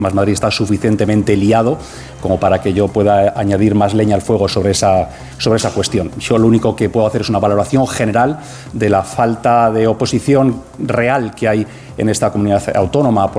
Más Madrid está suficientemente liado como para que yo pueda añadir más leña al fuego sobre esa cuestión. Yo lo único que puedo hacer es una valoración general de la falta de oposición real que hay en esta comunidad autónoma por